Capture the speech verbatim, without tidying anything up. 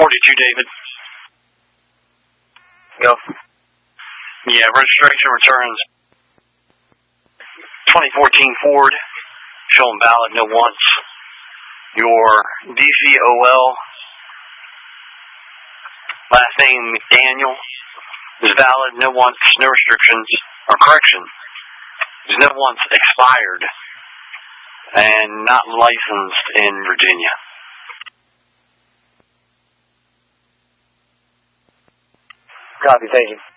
forty-two, David. Go. Yeah, registration returns twenty fourteen Ford, showing valid, no once. Your D C O L, last name McDaniel, is valid, no once, no restrictions, or correction, is no once expired, and not licensed in Virginia. Copy, thank you.